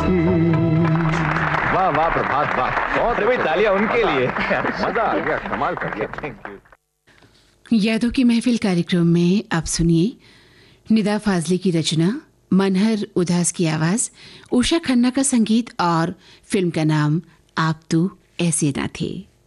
वाह वाह प्रभात वाह, बहुत। अरे भाई तालियां उनके लिए। मजा आ गया, कमाल कर दिया। Thank you. यादों की महफिल कार्यक्रम में अब सुनिए निदा फाजली की रचना, मनहर उदास की आवाज, उषा खन्ना का संगीत और फिल्म का नाम आप तो ऐसे ना थे।